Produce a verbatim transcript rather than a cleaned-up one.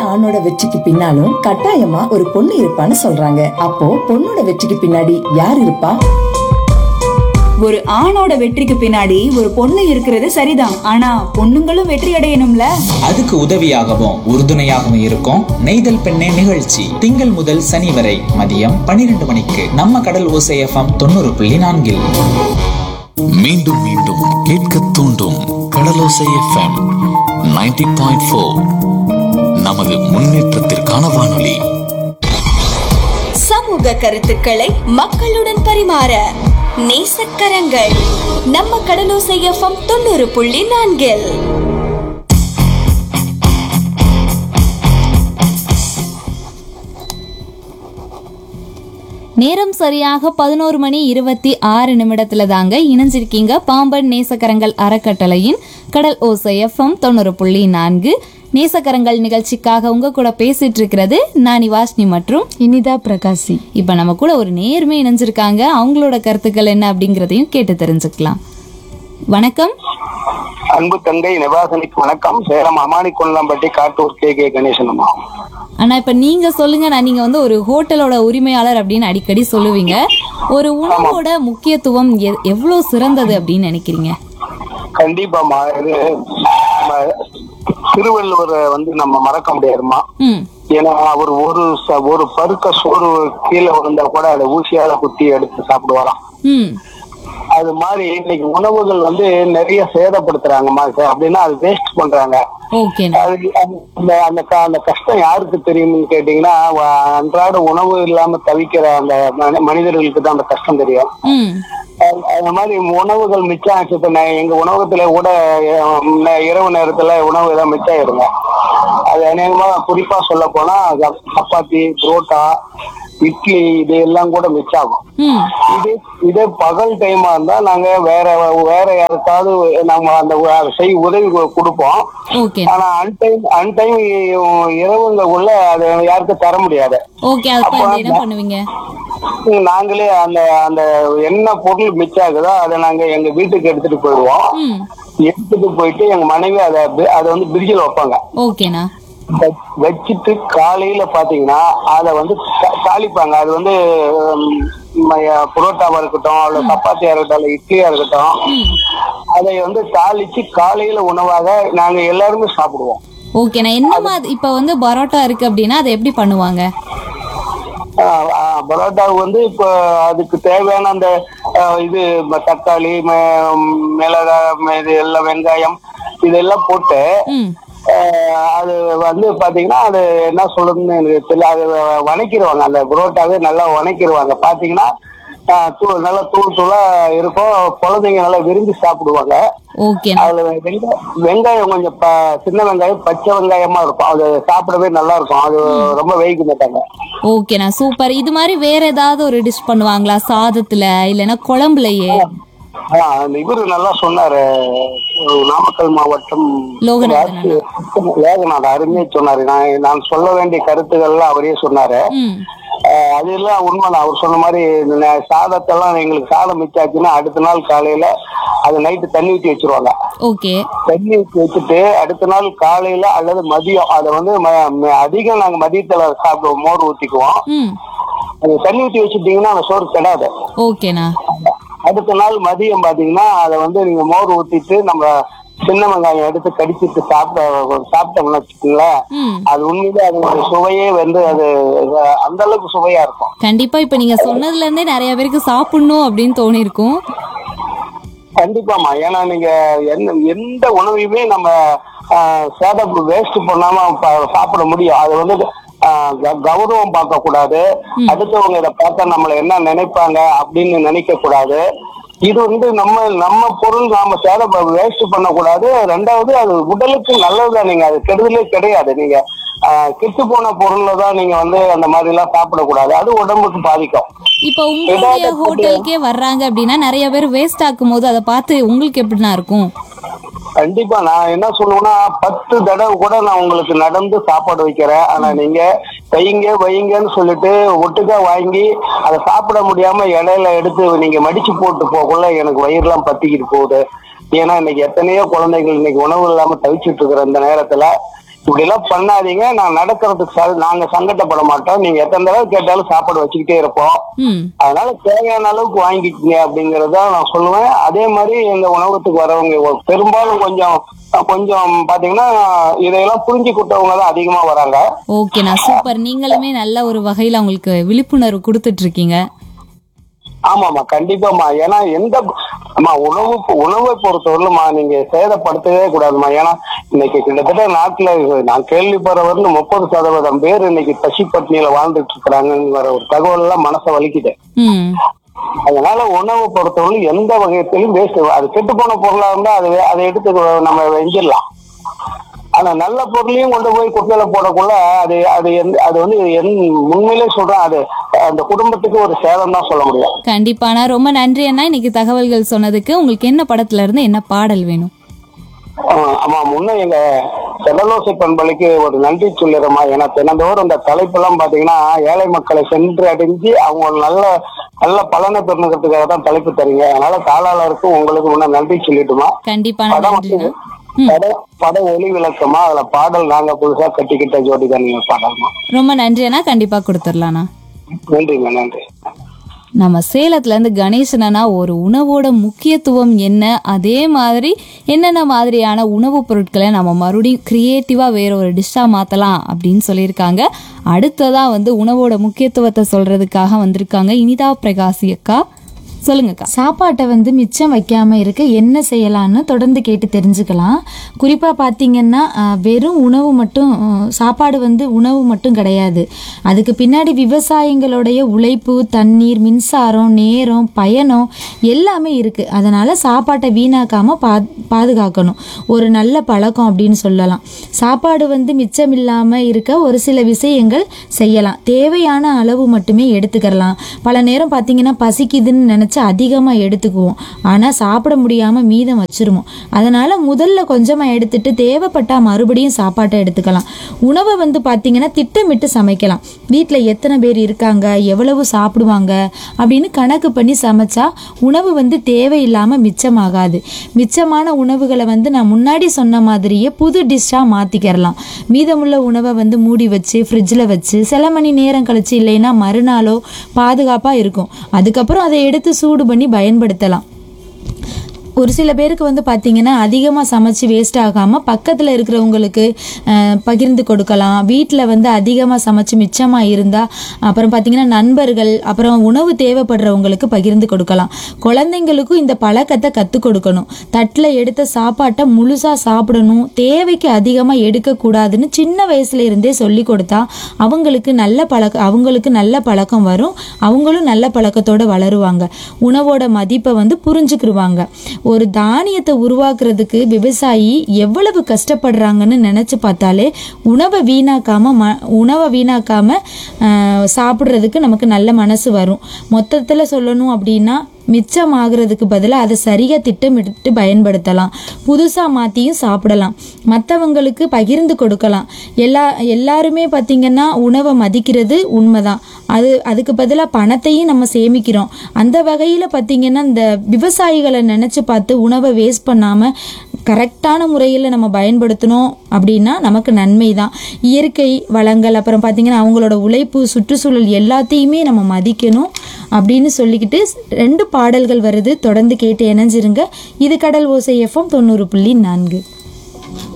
ஆணோட வெற்றிக்கு பின்னாலும் கட்டாயமா ஒரு பொண்ணு இருப்பான்னு சொல்றாங்க. அப்போ பொண்ணோட வெற்றிக்கு பின்னாடி யார் இருப்பா? ஒரு ஆணோட வெற்றிக்கு பின்னாடி ஒரு பொண்ணு இருக்கிறது சரிதான். ஆனா பொண்ணுங்களும் வெற்றி அடையணும்ல. அதுக்கு உதவியாகவும் உறுதுணையாகவும் இருக்கும் நெய்தல் பெண்ணே நிகழ்ச்சி. திங்கள் முதல் சனி வரை மதியம் பன்னிரண்டு மணிக்கு நம்ம கடல் ஓசை எஃப்எம் தொண்ணூறு புள்ளி நான்கில். மீண்டும் மீண்டும் கேட்க தூண்டும் கடலோசை எஃப்எம் நைன்டி பாயிண்ட் ஃபோர். நமது முன்னேற்றத்திற்கான வானொலி. சமூக கருத்துக்களை மக்களுடன் பரிமாற நேசக்கரங்கள் நம்ம கடலோசை எஃப்எம் தொண்ணூறு புள்ளி நான்கில். நேரம் சரியாக பதினோரு மணி இருபத்தி ஆறு நிமிடத்துல தாங்க இணைஞ்சிருக்கீங்க பாம்பன் நேசக்கரங்கள் அறக்கட்டளையின் கடல் ஓசை எஃப்எம் தொண்ணூறு புள்ளி நான்கு. நேசக்கரங்கள் நிகழ்ச்சிக்காக உங்க கூட பேசிட்டு இருக்கிறது நான் வாஷ்னி மற்றும் இனிதா பிரகாசி. இப்ப நம்ம கூட ஒரு நேர்மை இணைஞ்சிருக்காங்க. அவங்களோட கருத்துக்கள் என்ன அப்படிங்கறதையும் கேட்டு தெரிஞ்சுக்கலாம். வணக்கம். அன்பு தங்கை நிவாசனிக்கு வணக்கம். சேலம் அமானி கொல்லம்பட்டி காட்டூர் கே கே கணேசன் அம்மா. ஆனா இப்ப நீங்க சொல்லுங்க, நான் நீங்க வந்து ஒரு ஹோட்டலோட உரிமையாளர் அப்படின்னு அடிக்கடி சொல்லுவீங்க. ஒரு உணவோட முக்கியத்துவம் எவ்வளவு சிறந்தது அப்படின்னு நினைக்கிறீங்க? கண்டிப்பாமா, இது திருவள்ளுவரை வந்து நம்ம மறக்க முடியாதுமா. ஏன்னா அவர் ஒரு ஒரு பருக்க சோறு கீழே விழுந்தா கூட அதை ஊசியால குத்தி எடுத்து சாப்பிடுவாராம். அது மாதிரி இன்னைக்கு உணவுகள் வந்து நிறைய சேதப்படுத்துறாங்கம்மா. அப்படின்னா அது வேஸ்ட் பண்றாங்க. அந்த அந்த கஷ்டம் யாருக்கு தெரியும்னு கேட்டீங்கன்னா, அன்றாட உணவு இல்லாம தவிக்கிற அந்த மனிதர்களுக்கு தான் அந்த கஷ்டம் தெரியும். அந்த மாதிரி உணவுகள் மிச்சம் ஆச்சு. இப்ப எங்க உணவகத்துல கூட இரவு நேரத்துல உணவு ஏதாவது மிச்சம் ஆயிருங்க. அது அநேகமா குறிப்பா சொல்ல போனா சப்பாத்தி, புரோட்டா, இட்லி இது எல்லாம் கூட மிச்சம் ஆகும். இதே இதே பகல் டைமா இருந்தா நாங்க வேற வேற யாருக்காவது நம்ம அந்த செய் உதவி கொடுப்போம். ஆனா அன்டைம் அன்டைம் இரவுங்களுக்குள்ள அது யாருக்கும் தர முடியாது. நாங்களே அந்த அந்த என்ன பொருள் மிச்சம் ஆகுதோ அதை நாங்க எங்க வீட்டுக்கு எடுத்துட்டு போயிடுவோம். எடுத்துட்டு போயிட்டு எங்க மனைவி அதை அதை வந்து பிரிட்ஜில் வைப்பாங்க. வச்சுட்டு காலையில பாத்தீங்கன்னா அதை வந்து தாளிப்பாங்க. அது வந்து புரோட்டாவா இருக்கட்டும், அல்ல சப்பாத்தியா இருக்கட்டும், அல்ல இட்லியா இருக்கட்டும், அதை வந்து தாளிச்சு காலையில உணவாக நாங்க எல்லாருமே சாப்பிடுவோம். ஓகேண்ணா. என்ன மாதிரி இப்ப வந்து பரோட்டா இருக்கு அப்படின்னா அதை எப்படி பண்ணுவாங்க? பரோட்டா வந்து இப்ப அதுக்கு தேவையான அந்த இது தக்காளி, மிளகாய், இது எல்லாம் வெங்காயம் இதெல்லாம் போட்டு அது வந்து பாத்தீங்கன்னா அது என்ன சொல்றதுன்னு எனக்கு தெரியல. அது வணக்கிடுவாங்க. அந்த புரோட்டாவே நல்லா வணக்கிடுவாங்க. பாத்தீங்கன்னா தூள் நல்லா தூள் தூளா இருக்கும். குழந்தைங்க நல்லா விரும்பி சாப்பிடுவாங்க. அதுல வெங்காயம் வெங்காயம் கொஞ்சம் சின்ன வெங்காயம் பச்சை வெங்காயமா இருக்கும். அது சாப்பிடவே நல்லா இருக்கும். அது ரொம்ப வெயிக்க மாட்டாங்க. ஓகேண்ணா, சூப்பர். இது மாதிரி வேற ஏதாவது ஒரு டிஷ் பண்ணுவாங்களா சாதத்துல இல்லைன்னா குழம்புலயே? இவரு நல்லா சொன்னாரு, நாமக்கல் மாவட்டம் லோகநாத அருமையா சொன்னாரு. நான் நான் சொல்ல வேண்டிய கருத்துக்கள்லாம் அவரே சொன்னாரு. அது எல்லாம் உண்மைதான். அவர் சொன்ன மாதிரி சாதத்தெல்லாம் எங்களுக்கு சாதம் மிச்சாச்சுன்னா அடுத்த நாள் காலையில அது நைட்டு தண்ணி ஊற்றி வச்சிருவாங்க. தண்ணி ஊற்றி வச்சுட்டு அடுத்த நாள் காலையில அல்லது மதியம் அதை வந்து அதிகம் நாங்க மதியத்துல சாப்பிடுவோம். மோர் ஊத்திக்குவோம். அது தண்ணி ஊற்றி வச்சுட்டீங்கன்னா அந்த சோறு கெடாது. அடுத்த நாள் மதியம் பாத்தீங்கன்னா அதை வந்து நீங்க மோர் ஊத்திட்டு நம்ம சின்ன வெங்காயம் எடுத்து கடிச்சிட்டு சாப்பிட சாப்பிட்டோம்னு வச்சுக்கோங்களேன், அது உண்மையிலே அதோட சுவையே வந்து அது அந்த அளவுக்கு சுவையா இருக்கும். கண்டிப்பா இப்ப நீங்க சொன்னதுல இருந்தே நிறைய பேருக்கு சாப்பிடணும் அப்படின்னு தோணி இருக்கும். கண்டிப்பாமா. ஏன்னா நீங்க என்ன எந்த உணவையுமே நம்ம சேதம் வேஸ்ட் பண்ணாம சாப்பிட முடியும். அது வந்து கௌரவம் பார்க்க கூடாது. அடுத்தவங்க இதை பார்த்தா நம்மள என்ன நினைப்பாங்க அப்படின்னு நினைக்க கூடாது. இது வந்து நம்ம நம்ம பொருள் நாம சேத வேஸ்ட் பண்ணக்கூடாது. ரெண்டாவது அது உடலுக்கு நல்லதுதான். நீங்க அது கெடுதலே கிடையாது. நீங்க கெட்டு போன பொருள்ல தான் நீங்க வந்து அந்த மாதிரி எல்லாம் சாப்பிடக்கூடாது. அது உடம்புக்கு பாதிக்கும். இப்ப உங்களுடைய ஹோட்டலுக்கே வர்றாங்க அப்படின்னா நிறைய பேர் வேஸ்ட் ஆக்கும் போது அதை பார்த்து உங்களுக்கு எப்படின்னா இருக்கும்? கண்டிப்பா நான் என்ன சொல்லுவேன்னா, பத்து தடவை கூட நான் உங்களுக்கு நடந்து சாப்பாடு வைக்கிறேன். ஆனா நீங்க வைங்க வைங்கன்னு சொல்லிட்டு ஒட்டுக்கா வாங்கி அதை சாப்பிட முடியாம இடையில எடுத்து நீங்க மடிச்சு போட்டு போகக்குள்ள எனக்கு வயிறுலாம் பத்திக்கிட்டு போகுது. ஏன்னா இன்னைக்கு எத்தனையோ குழந்தைகள் இன்னைக்கு உணவு இல்லாம தவிச்சிட்டு இருக்கிற இந்த நேரத்துல இப்படி எல்லாம் பண்ணாதீங்க, நான் நடக்கிறதுக்கு ச- நாங்க சங்கடப்பட மாட்டோம், நீங்க எத்தனை தடவை கேட்டாலும் சாப்பாடு வச்சுக்கிட்டே இருப்போம், ம் அதனால தேவையான அளவுக்கு வாங்கிக்கங்க அப்படிங்கறத நான் சொல்லுவேன். அதே மாதிரி எங்க உணவகத்துக்கு வரவங்க ஒரு பெரும்பாலும் கொஞ்சம் கொஞ்சம் பாத்தீங்கன்னா இதையெல்லாம் புரிஞ்சுக்கிட்டவங்க தான் அதிகமா வராங்க. ஓகேண்ணா, சூப்பர். நீங்களுமே நல்ல ஒரு வகையில அவங்களுக்கு விழிப்புணர்வு கொடுத்துட்டு இருக்கீங்க. ஆமாமா, கண்டிப்பாமா. ஏன்னா எந்த அம்மா உணவு உணவை பொறுத்தவரையிலுமா நீங்க சேதப்படுத்தவே கூடாதுமா. ஏன்னா இன்னைக்கு கிட்டத்தட்ட நாட்டுல நான் கேள்விப்படுறவர்னு முப்பது சதவீதம் பேர் இன்னைக்கு பசி பட்டினியில வாழ்ந்துட்டு இருக்கிறாங்கிற ஒரு தகவல் எல்லாம் மனசை வலிக்குது. ம் அதனால உணவை பொறுத்தவரை எந்த வகையத்திலும் வேஸ்ட், அது கெட்டு போன பொருளா இருந்தா அது அதை எடுத்து நம்ம வெஞ்சிடலாம். ஆனா நல்ல பொருளையும் கொண்டு போய் குப்பையில போடக்குள்ள அது அது எந்த- அது வந்து என் உண்மையிலே சொல்றேன், அது அந்த குடும்பத்துக்கு ஒரு சேதம் தான் சொல்ல முடியும். கண்டிப்பாண்ணா, ரொம்ப நன்றி அண்ணா இன்னைக்கு தகவல்கள் சொன்னதுக்கு. உங்களுக்கு என்ன படத்துல இருந்து என்ன பாடல் வேணும்? ஆஹ் ஆமா, முன்ன எங்க கடலோசை பண்பலைக்கு ஒரு நன்றி சொல்லிடுறோமா. ஏன்னா தினந்தோறும் இந்த தலைப்பெல்லாம் பாத்தீங்கன்னா ஏழை மக்களை சென்று அடைஞ்சு அவங்க ஒரு நல்ல நல்ல பலனை பெறணுங்கிறதுக்காக தான் தலைப்பு தரீங்க. அதனால காலாளருக்கும் உங்களுக்கு முன்ன நன்றி சொல்லிட்டுமா. கண்டிப்பாண்ணா, படம் நன்றிண்ணா. வந்து பட பட ஒளி விளக்கமா, அதுல பாடல் நாங்க புதுசா கட்டிக்கிட்ட ஜோடி தான் நீங்க பாடல்மா. ரொம்ப நன்றி அண்ணா, கண்டிப்பா கொடுத்துடலாண்ணா. நன்றிங்க, நன்றி. நம்ம சேலத்துல இருந்து கணேசனா ஒரு உணவோட முக்கியத்துவம் என்ன, அதே மாதிரி என்னென்ன மாதிரியான உணவுப் பொருட்களை நம்ம மறுபடியும் கிரியேட்டிவா வேற ஒரு டிஷ்ஷா மாத்தலாம் அப்படின்னு சொல்லியிருக்காங்க. அடுத்ததா வந்து உணவோட முக்கியத்துவத்தை சொல்றதுக்காக வந்திருக்காங்க இனிதா பிரகாசி அக்கா. சொல்லுங்கக்கா. சாப்பாட்டை வந்து மிச்சம் வைக்காம இருக்க என்ன செய்யலான்னு தொடர்ந்து கேட்டு தெரிஞ்சுக்கலாம். குறிப்பாக பார்த்தீங்கன்னா அஹ், வெறும் உணவு மட்டும் அஹ், சாப்பாடு வந்து உணவு மட்டும் கிடையாது. அதுக்கு பின்னாடி விவசாயிகளுடைய உழைப்பு, தண்ணீர், மின்சாரம், நேரம், பயணம் எல்லாமே இருக்குது. அதனால் சாப்பாட்டை வீணாக்காமல் பா பாதுகாக்கணும் ஒரு நல்ல பழக்கம் அப்படின்னு சொல்லலாம். சாப்பாடு வந்து மிச்சம் இல்லாமல் இருக்க ஒரு சில விஷயங்கள் செய்யலாம். தேவையான அளவு மட்டுமே எடுத்துக்கிறலாம். பல நேரம் பார்த்தீங்கன்னா பசிக்குதுன்னு நினச்சி அதிகமாக எடுத்துக்குவோம், ஆனால் சாப்பிட முடியாமல் மீதம் வச்சிருவோம். அதனால் முதல்ல கொஞ்சமாக எடுத்துட்டு தேவைப்பட்டா மறுபடியும் சாப்பாட்டை எடுத்துக்கலாம். உணவை வந்து பார்த்தீங்கன்னா திட்டமிட்டு சமைக்கலாம். வீட்டில் எத்தனை பேர் இருக்காங்க, எவ்வளவு சாப்பிடுவாங்க அப்படின்னு கணக்கு பண்ணி சமைச்சா உணவு வந்து தேவையில்லாமல் மிச்சமாகாது. மிச்சமான உணவுகளை வந்து நான் முன்னாடி சொன்ன மாதிரியே புது டிஷ்ஷாக மாற்றிக்கிறலாம். மீதமுள்ள உணவை வந்து மூடி வச்சு ஃப்ரிட்ஜில் வச்சு சில மணி நேரம் கழிச்சு இல்லைன்னா மறுநாளோ பாதுகாப்பாக இருக்கும். அதுக்கப்புறம் அதை எடுத்து சூடு பண்ணி பயன்படுத்தலாம். ஒரு சில பேருக்கு வந்து பார்த்தீங்கன்னா அதிகமாக சமைச்சு வேஸ்ட் ஆகாமல் பக்கத்தில் இருக்கிறவங்களுக்கு அஹ், பகிர்ந்து கொடுக்கலாம். வீட்டில் வந்து அதிகமாக சமைச்சு மிச்சமாக இருந்தால் அப்புறம் பார்த்தீங்கன்னா நண்பர்கள், அப்புறம் உணவு தேவைப்படுறவங்களுக்கு பகிர்ந்து கொடுக்கலாம். குழந்தைங்களுக்கும் இந்த பழக்கத்தை கற்றுக் கொடுக்கணும். தட்டில் எடுத்த சாப்பாட்டை முழுசாக சாப்பிடணும், தேவைக்கு அதிகமாக எடுக்கக்கூடாதுன்னு சின்ன வயசுல இருந்தே சொல்லி கொடுத்தா அவங்களுக்கு நல்ல பழக்கம் அவங்களுக்கு நல்ல பழக்கம் வரும். அவங்களும் நல்ல பழக்கத்தோடு வளருவாங்க. உணவோட மதிப்பை வந்து புரிஞ்சுக்கிடுவாங்க. ஒரு தானியத்தை உருவாக்குறதுக்கு விவசாயி எவ்வளவு கஷ்டப்படுறாங்கன்னு நினைச்சு பார்த்தாலே உணவை வீணாக்காம ம உணவை வீணாக்காம ஆஹ், சாப்பிட்றதுக்கு நமக்கு நல்ல மனசு வரும். மொத்தத்தில் சொல்லணும் அப்படின்னா மிச்சமாகிறதுக்கு பதிலாக அதை சரியாக திட்டமிட்டு பயன்படுத்தலாம். புதுசாக மாற்றியும் சாப்பிடலாம். மற்றவங்களுக்கு பகிர்ந்து கொடுக்கலாம். எல்லா எல்லாருமே பார்த்திங்கன்னா உணவை மதிக்கிறது உண்மைதான். அது அதுக்கு பதிலாக பணத்தையும் நம்ம சேமிக்கிறோம். அந்த வகையில் பார்த்திங்கன்னா இந்த விவசாயிகளை நினச்சி பார்த்து உணவை வேஸ்ட் பண்ணாமல் கரெக்டான முறையில் நம்ம பயன்படுத்தணும் அப்படின்னா நமக்கு நன்மை தான். இயற்கை வளங்கள், அப்புறம் பார்த்திங்கன்னா அவங்களோட உழைப்பு, சுற்றுச்சூழல் எல்லாத்தையுமே நம்ம மதிக்கணும் அப்படின்னு சொல்லிக்கிட்டு ரெண்டு பாடல்கள் வருது. தொடர்ந்து கேட்டு இணைஞ்சிருங்க. இது கடல் ஓசை எஃப்எம் தொண்ணூறு புள்ளி நான்கு.